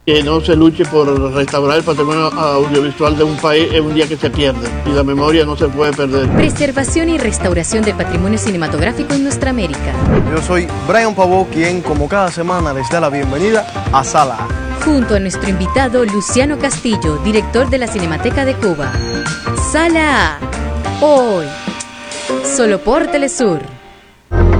Que no se luche por restaurar el patrimonio audiovisual de un país es un día que se pierde y la memoria no se puede perder. Preservación y restauración del patrimonio cinematográfico en nuestra América. Yo soy Brian Pavó, quien como cada semana les da la bienvenida a Sala A. Junto a nuestro invitado Luciano Castillo, director de la Cinemateca de Cuba. Sala A, hoy, solo por Telesur.